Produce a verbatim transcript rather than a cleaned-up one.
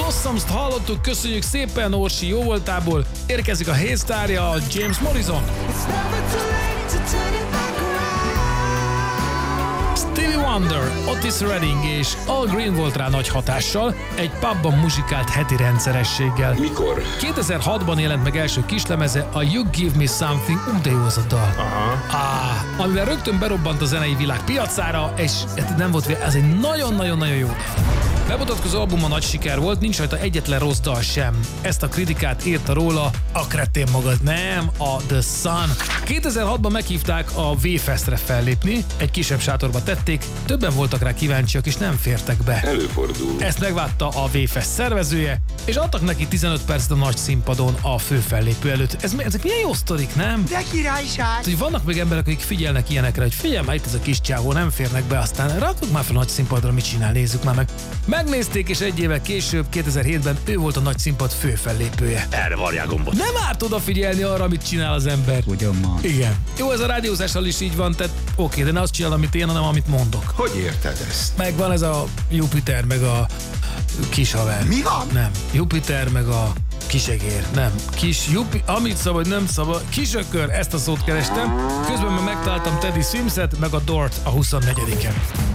Blossoms-t hallottuk, köszönjük szépen Orsi jó voltából. Érkezik a hésztárja, James Morrison. Stevie Wonder, Otis Redding és Al Green volt rá nagy hatással, egy pubban muzsikált heti rendszerességgel. Mikor? kétezer-hatban jelent meg első kislemeze, a You Give Me Something, um de jó az a dal. Aha. Ah, amivel rögtön berobbant a zenei világ piacára, és nem volt vége, ez egy nagyon-nagyon-nagyon jó dal. Bemutatkozó albuma nagy siker volt, nincs rajta egyetlen rossz dal sem. Ezt a kritikát írta róla a kretén magad, nem a The Sun. kétezer-hatban meghívták a V-Festre fellépni, egy kisebb sátorba tették, többen voltak rá kíváncsiak és nem fértek be. Előfordul. Ezt megvátta a V-Fest szervezője, és adtak neki tizenöt percet a nagy színpadon a fő fellépő előtt. Ez, ezek milyen jó sztorik, nem? De királyság! Hogy vannak még emberek, akik figyelnek ilyenekre, hogy figyelj már, itt ez a kis csávó, nem férnek be, aztán rakjuk már fel a nagy színpadra, mit csinál, nézzük már meg. Megnézték, és egy évvel később, kétezer-hétben ő volt a nagy színpad fő fellépője. Erre varják gombot. Nem árt odafigyelni arra, amit csinál az ember. Ugyan ma. Igen. Jó, ez a rádiózással is így van, tehát oké, de ne azt csinál, amit én, hanem amit mondok. Hogy érted ezt? Meg van ez a Jupiter, meg a kis haver. Mi van? Nem. Jupiter, meg a kisegér. Nem. Kis Jupi, amit szabad, nem szabad. Kisökör, ezt a szót kerestem. Közben már megtaláltam Teddy Swims-et, meg a Dort a huszonnegyediken